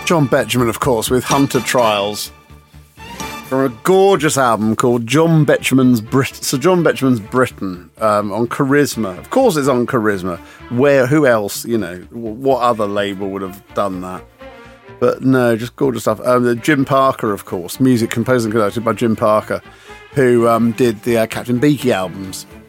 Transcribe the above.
John Betjeman, of course, with Hunter Trials. From a gorgeous album called Sir John Betjeman's Britain, on Charisma. Of course it's on Charisma. Who else, what other label would have done that? But no, just gorgeous stuff. Jim Parker, of course, music composed and conducted by Jim Parker, who did the Captain Beaky albums.